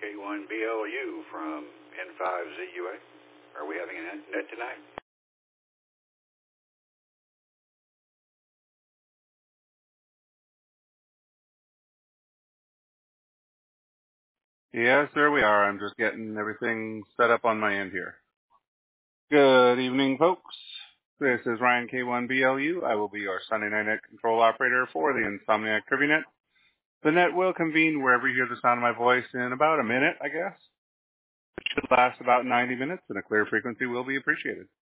K1BLU from N5ZUA. Are we having a net tonight? Yes, sir, we are. I'm just getting everything set up on my end here. Good evening, folks. This is Ryan K1BLU. I will be your Sunday night net control operator for the Insomniac Trivia Net. The net will convene wherever you hear the sound of my voice in about a minute, I guess. It should last about 90 minutes, and a clear frequency will be appreciated.